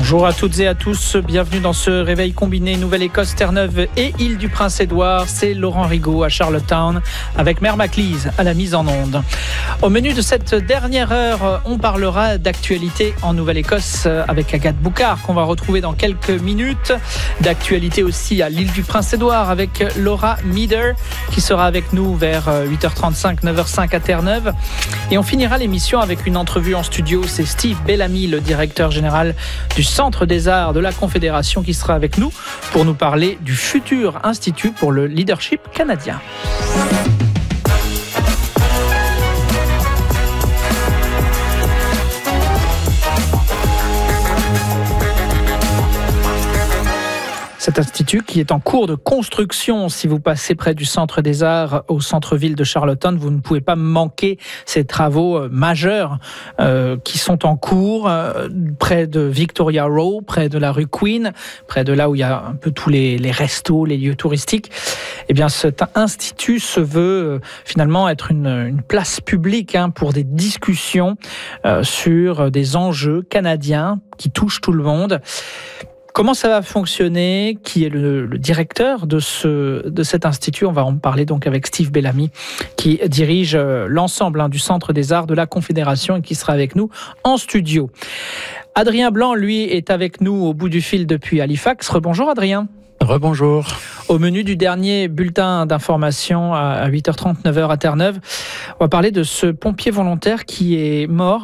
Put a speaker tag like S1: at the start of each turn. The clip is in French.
S1: Bonjour à toutes et à tous, bienvenue dans ce réveil combiné Nouvelle-Écosse, Terre-Neuve et Île-du-Prince-Édouard. C'est Laurent Rigaud à Charlottetown avec Mère Maclise à la mise en onde. Au menu de cette dernière heure, on parlera d'actualité en Nouvelle-Écosse avec Agathe Boucard qu'on va retrouver dans quelques minutes. D'actualité aussi à l'Île-du-Prince-Édouard avec Laura Meader qui sera avec nous vers 8h35, 9h05 à Terre-Neuve. Et on finira l'émission avec une entrevue en studio. C'est Steve Bellamy, le directeur général du Centre des Arts de la Confédération qui sera avec nous pour nous parler du futur Institut pour le leadership canadien. Cet institut qui est en cours de construction. Si vous passez près du Centre des Arts au centre-ville de Charlottetown, vous ne pouvez pas manquer ces travaux majeurs qui sont en cours près de Victoria Row, près de la rue Queen, près de là où il y a un peu tous les restos, les lieux touristiques. Eh bien, cet institut se veut finalement être une place publique pour des discussions sur des enjeux canadiens qui touchent tout le monde. Comment ça va fonctionner? Qui est le directeur de cet institut? On va en parler donc avec Steve Bellamy, qui dirige l'ensemble du Centre des Arts de la Confédération et qui sera avec nous en studio. Adrien Blanc, lui, est avec nous au bout du fil depuis Halifax. Rebonjour Adrien.
S2: Rebonjour.
S1: Au menu du dernier bulletin d'information à 8h30, 9h à Terre-Neuve, on va parler de ce pompier volontaire qui est mort